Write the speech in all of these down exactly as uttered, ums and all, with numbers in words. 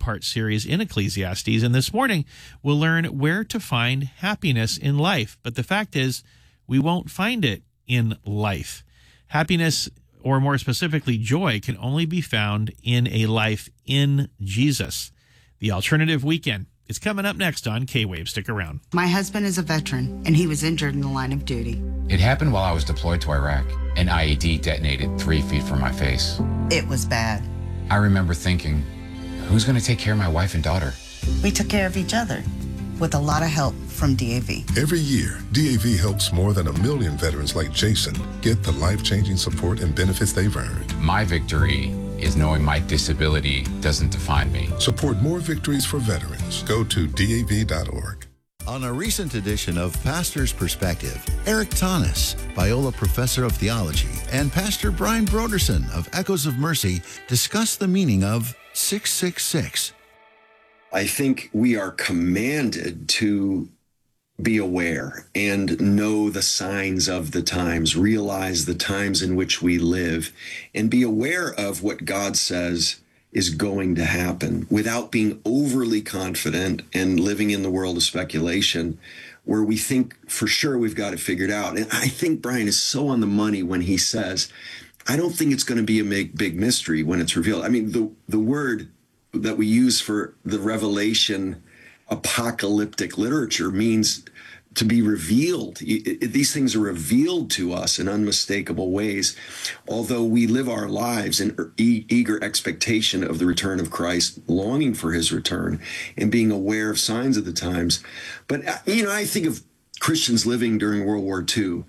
three-part series in Ecclesiastes, and this morning we'll learn where to find happiness in life. But the fact is, we won't find it in life. Happiness, or more specifically, joy, can only be found in a life in Jesus. The Alternative Weekend is coming up next on K-Wave. Stick around. My husband is a veteran, and he was injured in the line of duty. It happened while I was deployed to Iraq. An I E D detonated three feet from my face. It was bad. I remember thinking, who's going to take care of my wife and daughter? We took care of each other with a lot of help from D A V. Every year, D A V helps more than a million veterans like Jason get the life-changing support and benefits they've earned. My victory is knowing my disability doesn't define me. Support more victories for veterans. Go to D A V dot org. On a recent edition of Pastor's Perspective, Eric Tanis, Biola Professor of Theology, and Pastor Brian Broderson of Echoes of Mercy discuss the meaning of six six six. I think we are commanded to be aware and know the signs of the times, realize the times in which we live, and be aware of what God says is going to happen without being overly confident and living in the world of speculation where we think for sure we've got it figured out. And I think Brian is so on the money when he says, I don't think it's going to be a big, big mystery when it's revealed. I mean, the, the word that we use for the revelation apocalyptic literature means to be revealed. These things are revealed to us in unmistakable ways, although we live our lives in eager expectation of the return of Christ, longing for his return and being aware of signs of the times. But, you know, I think of Christians living during World War Two.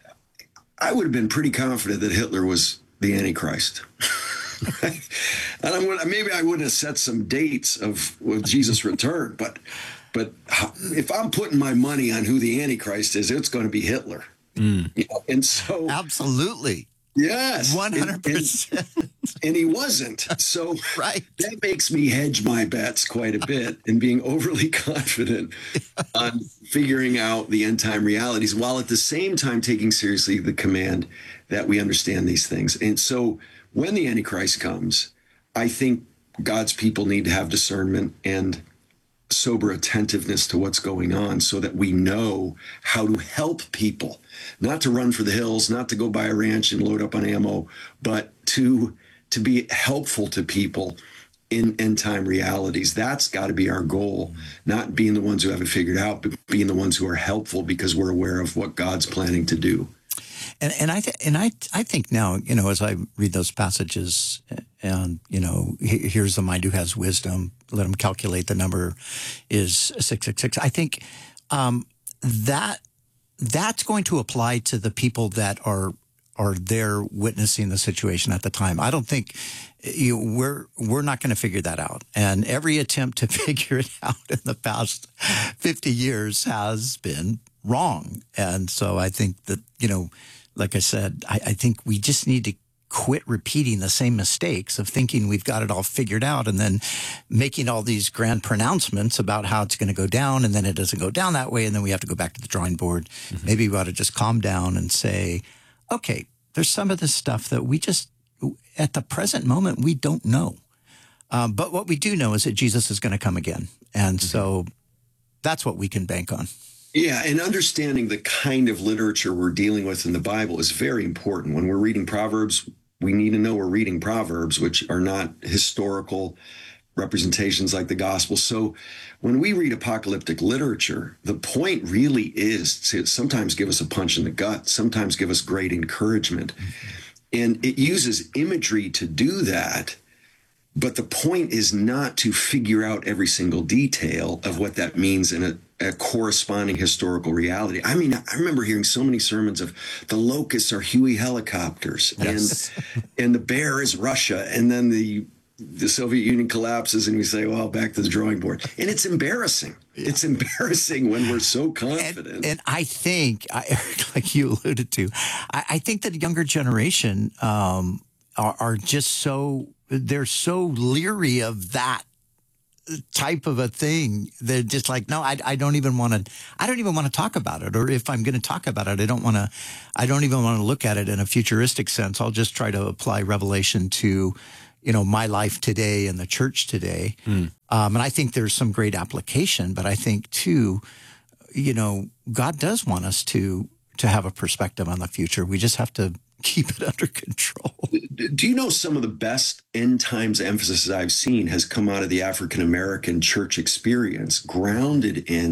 I would have been pretty confident that Hitler was the Antichrist. Right? And I would, maybe I would have set some dates of, of Jesus' return, but But if I'm putting my money on who the Antichrist is, it's going to be Hitler. Mm. You know? And so, absolutely, yes, one hundred percent. And he wasn't. So right. That makes me hedge my bets quite a bit and being overly confident on figuring out the end time realities, while at the same time taking seriously the command that we understand these things. And so, when the Antichrist comes, I think God's people need to have discernment and sober attentiveness to what's going on so that we know how to help people, not to run for the hills, not to go buy a ranch and load up on ammo, but to to be helpful to people in end time realities. That's got to be our goal, not being the ones who have it figured out, but being the ones who are helpful because we're aware of what God's planning to do. And and I th- and I I think now, you know, as I read those passages, and you know, here's the mind who has wisdom. Let him calculate the number is six six six. I think um, that that's going to apply to the people that are are there witnessing the situation at the time. I don't think you know, we're we're not going to figure that out. And every attempt to figure it out in the past fifty years has been wrong. And so I think that, you know, like I said, I, I think we just need to quit repeating the same mistakes of thinking we've got it all figured out and then making all these grand pronouncements about how it's going to go down, and then it doesn't go down that way, and then we have to go back to the drawing board. Mm-hmm. Maybe we ought to just calm down and say, okay, there's some of this stuff that we just, at the present moment, we don't know. Um, but what we do know is that Jesus is going to come again. And mm-hmm. so that's what we can bank on. Yeah, and understanding the kind of literature we're dealing with in the Bible is very important. When we're reading Proverbs, we need to know we're reading Proverbs, which are not historical representations like the gospel. So when we read apocalyptic literature, the point really is to sometimes give us a punch in the gut, sometimes give us great encouragement. Mm-hmm. And it uses imagery to do that. But the point is not to figure out every single detail of what that means in a, a corresponding historical reality. I mean, I remember hearing so many sermons of the locusts are Huey helicopters, yes. and and the bear is Russia, and then the the Soviet Union collapses, and we say, well, back to the drawing board. And it's embarrassing. Yeah. It's embarrassing when we're so confident. And, and I think, Eric, like you alluded to, I, I think that the younger generation um, are, are just so, they're so leery of that type of a thing. They're just like, no, I, I don't even want to, I don't even want to talk about it. Or if I'm going to talk about it, I don't want to, I don't even want to look at it in a futuristic sense. I'll just try to apply Revelation to, you know, my life today and the church today. Mm. Um, and I think there's some great application, but I think too, you know, God does want us to to have a perspective on the future. We just have to keep it under control. Do you know some of the best end times emphasis I've seen has come out of the African American church experience, grounded in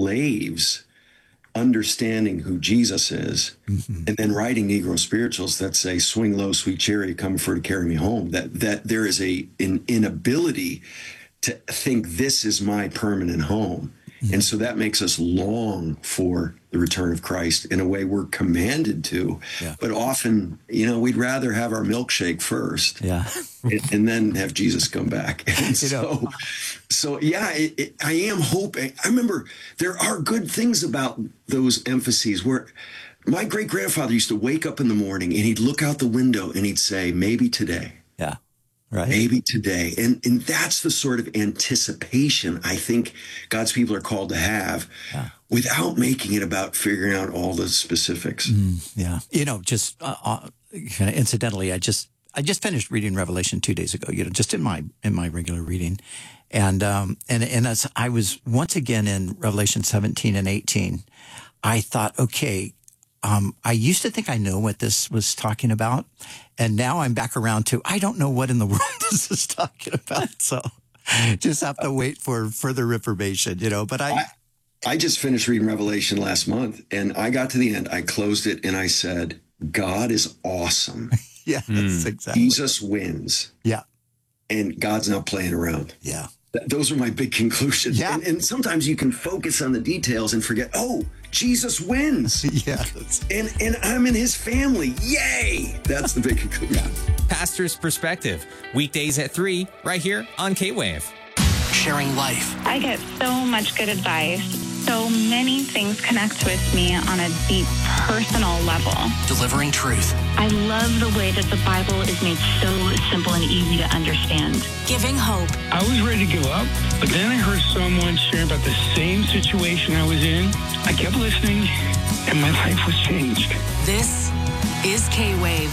slaves understanding who Jesus is, mm-hmm. and then writing Negro spirituals that say, swing low, sweet chariot, come for to carry me home. That that there is a an inability to think this is my permanent home. Mm-hmm. And so that makes us long for the return of Christ in a way we're commanded to. Yeah. But often, you know, we'd rather have our milkshake first, yeah, and, and then have Jesus come back. And so, know. so yeah, it, it, I am hoping. I remember there are good things about those emphases where my great grandfather used to wake up in the morning and he'd look out the window and he'd say, maybe today. Yeah. Right. Maybe today. And and that's the sort of anticipation I think God's people are called to have, yeah. without making it about figuring out all the specifics. Mm, yeah. You know, just uh, uh, kind of incidentally, I just I just finished reading Revelation two days ago, you know, just in my in my regular reading. And um and and as I was once again in Revelation seventeen and eighteen, I thought, okay, Um, I used to think I know what this was talking about, and now I'm back around to I don't know what in the world this is talking about. So just have to wait for further information, you know. But I, I, I just finished reading Revelation last month, and I got to the end. I closed it, and I said, "God is awesome." Yeah, that's mm. exactly. Jesus wins. Yeah, and God's not playing around. Yeah, Th- those are my big conclusions. Yeah, and, and sometimes you can focus on the details and forget. Oh. Jesus wins. Yeah. And and I'm in his family. Yay. That's the big conclusion. Pastor's Perspective, weekdays at three, right here on K-Wave. Sharing life. I get so much good advice. So many things connect with me on a deep personal level. Delivering truth. I love the way that the Bible is made so simple and easy to understand. Giving hope. I was ready to give up, but then I heard someone sharing about the same situation I was in. I kept listening, and my life was changed. This is K-Wave.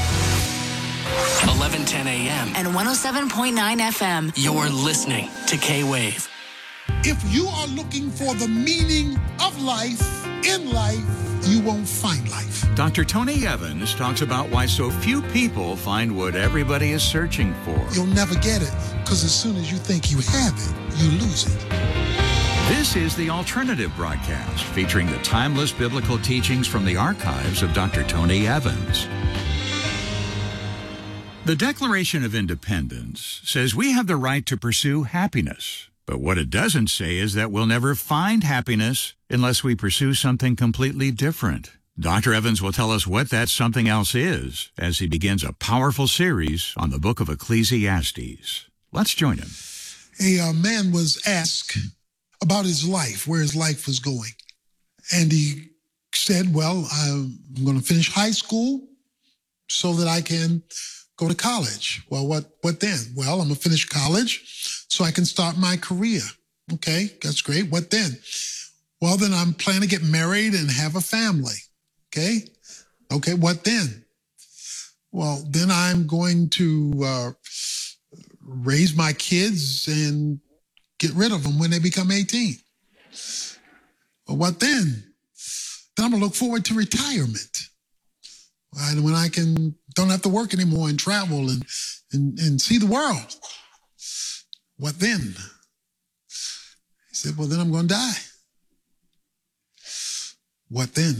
eleven ten a.m. and one oh seven point nine F M. You're listening to K-Wave. If you are looking for the meaning of life, in life, you won't find life. Doctor Tony Evans talks about why so few people find what everybody is searching for. You'll never get it, because as soon as you think you have it, you lose it. This is the Alternative Broadcast, featuring the timeless biblical teachings from the archives of Doctor Tony Evans. The Declaration of Independence says we have the right to pursue happiness. But what it doesn't say is that we'll never find happiness unless we pursue something completely different. Doctor Evans will tell us what that something else is as he begins a powerful series on the book of Ecclesiastes. Let's join him. A uh, man was asked about his life, where his life was going. And he said, well, I'm going to finish high school so that I can go to college. Well, what, what then? Well, I'm going to finish college so I can start my career. Okay, that's great. What then? Well, then I'm planning to get married and have a family. Okay. Okay, what then? Well, then I'm going to uh, raise my kids and get rid of them when they become eighteen. Well, what then? Then I'm going to look forward to retirement. And when I can, don't have to work anymore and travel and, and, and see the world. What then? He said, well, then I'm going to die. What then?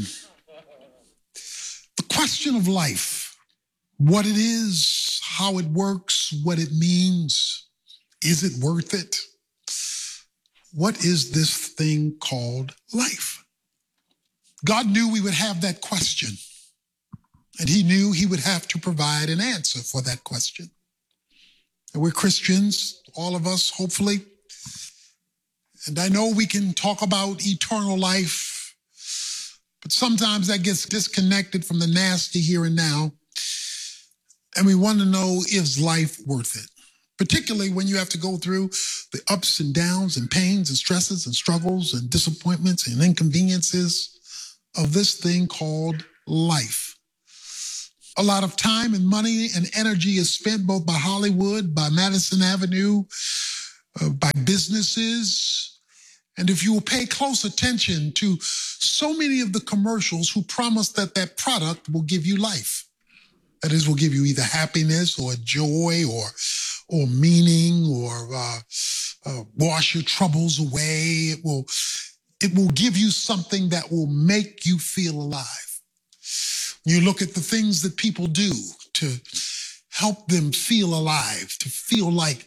The question of life, what it is, how it works, what it means, is it worth it? What is this thing called life? God knew we would have that question, and he knew he would have to provide an answer for that question. And we're Christians, all of us, hopefully. And I know we can talk about eternal life, but sometimes that gets disconnected from the nasty here and now. And we want to know, is life worth it? Particularly when you have to go through the ups and downs and pains and stresses and struggles and disappointments and inconveniences of this thing called life. A lot of time and money and energy is spent both by Hollywood, by Madison Avenue, uh, by businesses. And if you will pay close attention to so many of the commercials who promise that that product will give you life. That is, will give you either happiness or joy or or meaning or uh, uh, wash your troubles away. It will, it will give you something that will make you feel alive. You look at the things that people do to help them feel alive, to feel like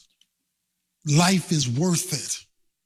life is worth it.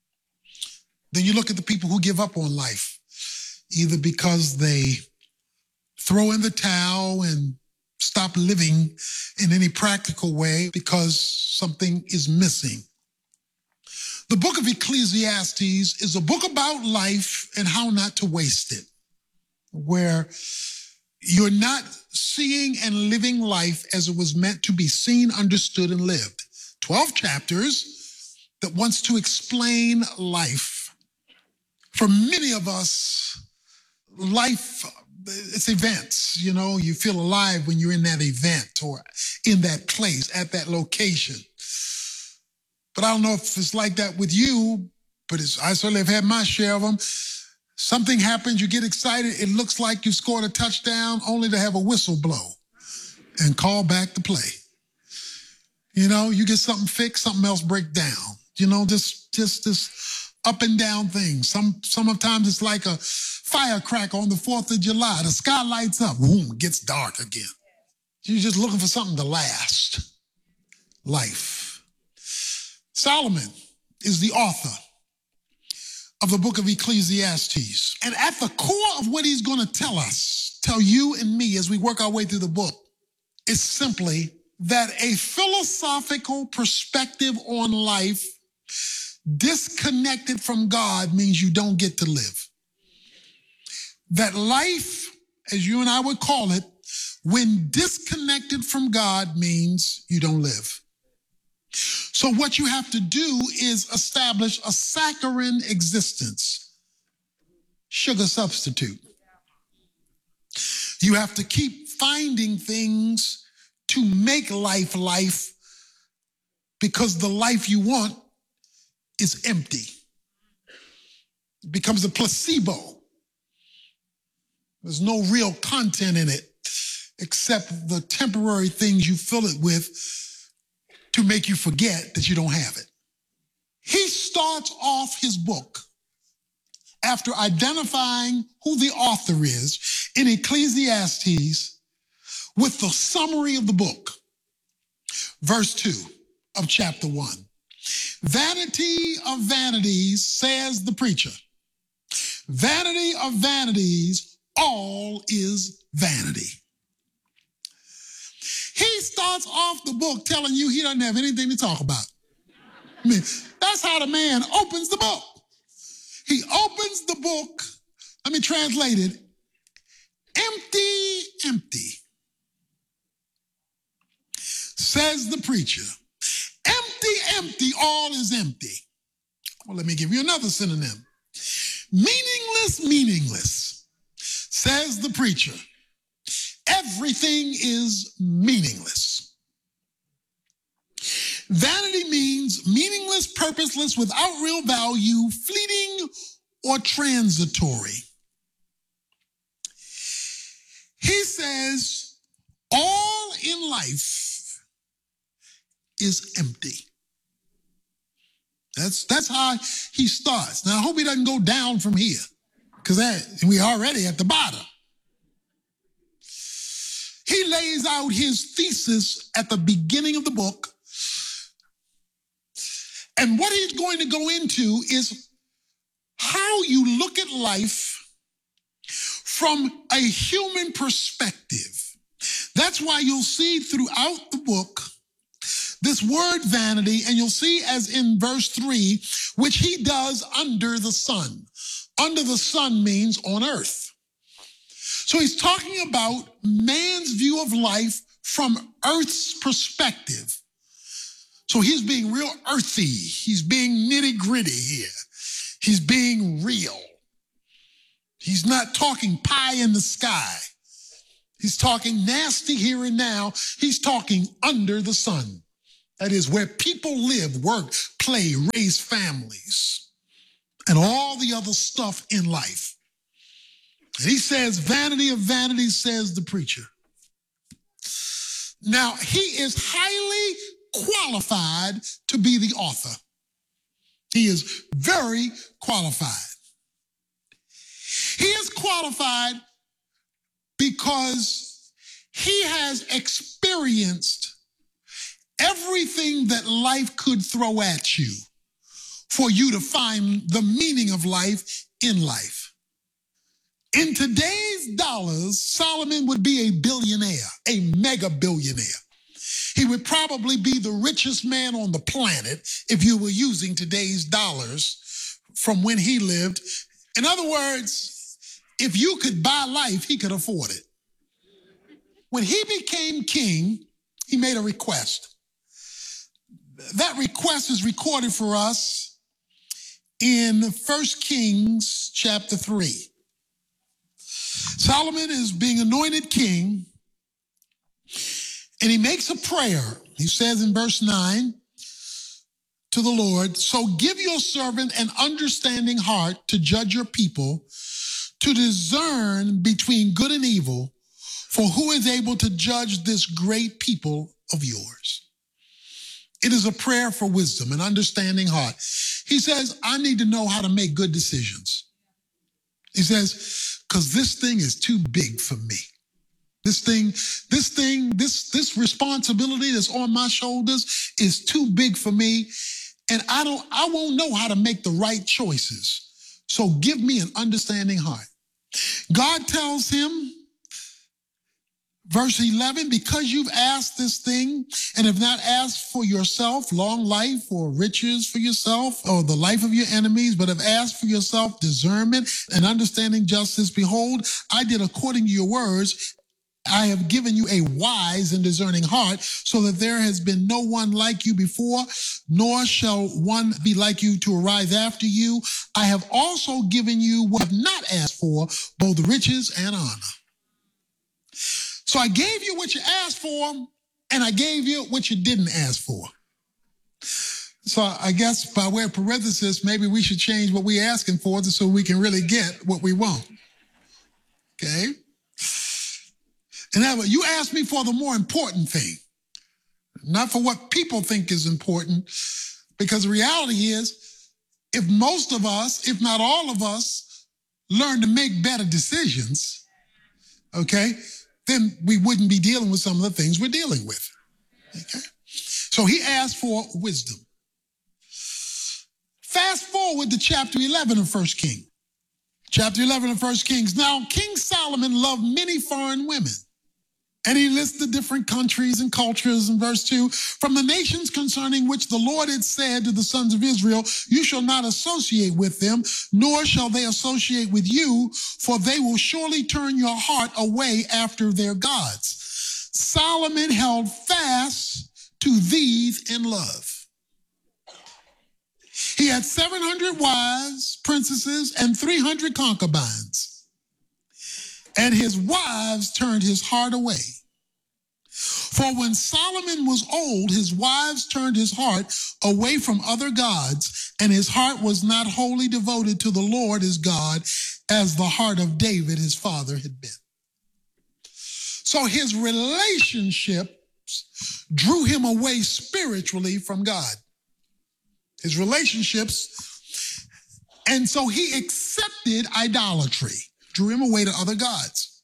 Then you look at the people who give up on life, either because they throw in the towel and stop living in any practical way because something is missing. The book of Ecclesiastes is a book about life and how not to waste it, where you're not seeing and living life as it was meant to be seen, understood, and lived. Twelve chapters that wants to explain life. For many of us, life, it's events. You know, you feel alive when you're in that event or in that place, at that location. But I don't know if it's like that with you, but it's, I certainly have had my share of them. Something happens, you get excited, it looks like you scored a touchdown only to have a whistle blow and call back the play. You know, you get something fixed, something else break down. You know, just just this up and down thing. Some sometimes it's like a firecracker on the fourth of July. The sky lights up, boom, it gets dark again. You're just looking for something to last. Life. Solomon is the author of the book of Ecclesiastes. And at the core of what he's going to tell us, tell you and me as we work our way through the book, is simply that a philosophical perspective on life disconnected from God means you don't get to live. That life, as you and I would call it, when disconnected from God means you don't live. So what you have to do is establish a saccharine existence, sugar substitute. You have to keep finding things to make life life because the life you want is empty. It becomes a placebo. There's no real content in it except the temporary things you fill it with to make you forget that you don't have it. He starts off his book after identifying who the author is in Ecclesiastes with the summary of the book. Verse two of chapter one. Vanity of vanities, says the preacher. Vanity of vanities, all is vanity. He starts off the book telling you he doesn't have anything to talk about. I mean, that's how the man opens the book. He opens the book, let me translate it, empty, empty. Says the preacher, empty, empty, all is empty. Well, let me give you another synonym. Meaningless, meaningless. Says the preacher, everything is meaningless. Vanity means meaningless, purposeless, without real value, fleeting, or transitory. He says, all in life is empty. That's, that's how he starts. Now, I hope he doesn't go down from here, because we're already at the bottom. He lays out his thesis at the beginning of the book. And what he's going to go into is how you look at life from a human perspective. That's why you'll see throughout the book this word vanity, and you'll see as in verse three, which he does under the sun. Under the sun means on earth. So he's talking about man's view of life from earth's perspective. So he's being real earthy. He's being nitty gritty here. He's being real. He's not talking pie in the sky. He's talking nasty here and now. He's talking under the sun. That is where people live, work, play, raise families, and all the other stuff in life. And he says, vanity of vanities, says the preacher. Now, he is highly qualified to be the author. He is very qualified. He is qualified because he has experienced everything that life could throw at you for you to find the meaning of life in life. In today's dollars, Solomon would be a billionaire, a mega billionaire. He would probably be the richest man on the planet if you were using today's dollars from when he lived. In other words, if you could buy life, he could afford it. When he became king, he made a request. That request is recorded for us in First Kings chapter three. Solomon is being anointed king, and he makes a prayer. He says in verse nine to the Lord, so give your servant an understanding heart to judge your people, to discern between good and evil, for who is able to judge this great people of yours? It is a prayer for wisdom, an understanding heart. He says, I need to know how to make good decisions. He says, because this thing is too big for me. This thing, this thing, this, this responsibility that's on my shoulders is too big for me. And I don't, I won't know how to make the right choices. So give me an understanding heart. God tells him, verse eleven, because you've asked this thing and have not asked for yourself long life or riches for yourself or the life of your enemies, but have asked for yourself discernment and understanding justice, behold, I did according to your words. I have given you a wise and discerning heart, so that there has been no one like you before, nor shall one be like you to arise after you. I have also given you what I have not asked for, both riches and honor. So I gave you what you asked for, and I gave you what you didn't ask for. So I guess by way of parenthesis, maybe we should change what we're asking for so we can really get what we want. Okay? And that, you asked me for the more important thing, not for what people think is important, because the reality is, if most of us, if not all of us, learn to make better decisions, okay, then we wouldn't be dealing with some of the things we're dealing with. Okay? So he asked for wisdom. Fast forward to chapter eleven of First Kings. Chapter eleven of First Kings. Now, King Solomon loved many foreign women. And he lists the different countries and cultures in verse two. From the nations concerning which the Lord had said to the sons of Israel, you shall not associate with them, nor shall they associate with you, for they will surely turn your heart away after their gods. Solomon held fast to these in love. He had seven hundred wives, princesses, and three hundred concubines. And his wives turned his heart away. For when Solomon was old, his wives turned his heart away from other gods, and his heart was not wholly devoted to the Lord his God, as the heart of David his father had been. So his relationships drew him away spiritually from God. His relationships, and so he accepted idolatry. Drew him away to other gods.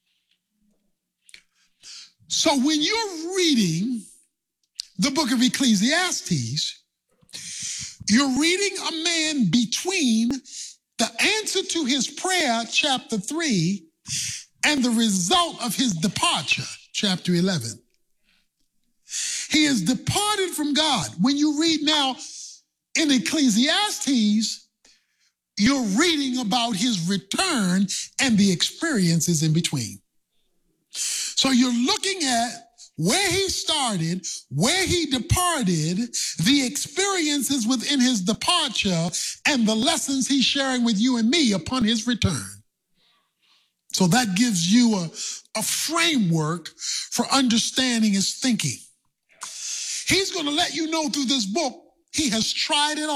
So when you're reading the book of Ecclesiastes, you're reading a man between the answer to his prayer, chapter three, and the result of his departure, chapter eleven. He has departed from God. When you read now in Ecclesiastes, you're reading about his return and the experiences in between. So you're looking at where he started, where he departed, the experiences within his departure, and the lessons he's sharing with you and me upon his return. So that gives you a, a framework for understanding his thinking. He's going to let you know through this book, he has tried it all.